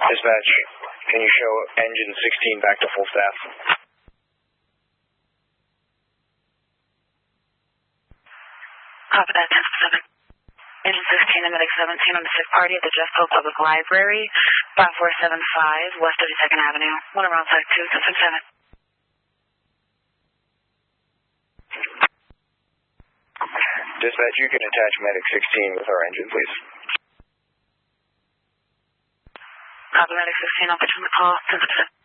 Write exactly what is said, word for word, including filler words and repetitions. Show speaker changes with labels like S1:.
S1: Dispatch, can you show engine sixteen back to full staff?
S2: Copy that, ten seven. Engine sixteen and Medic seventeen on the sick party at the Jeffco Public Library, five four seven five West thirty-second Avenue. One around side two, seven seven.
S1: Dispatch, you can attach Medic sixteen with our engine, please.
S2: Copy Medic sixteen, I'll put you on the call, ten seven.